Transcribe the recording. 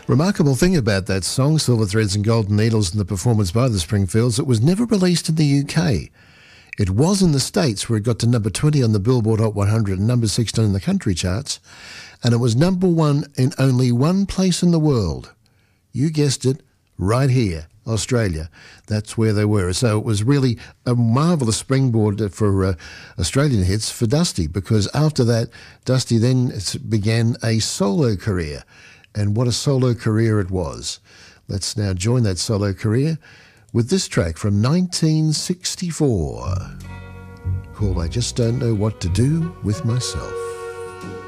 Remarkable thing about that song, Silver Threads and Golden Needles, and the performance by the Springfields, it was never released in the UK. It was in the States, where it got to number 20 on the Billboard Hot 100 and number 16 in the country charts, and it was number one in only one place in the world. You guessed it, right here, Australia. That's where they were. So it was really a marvellous springboard for Australian hits for Dusty, because after that, Dusty then began a solo career. And what a solo career it was. Let's now join that solo career with this track from 1964 called I Just Don't Know What to Do With Myself.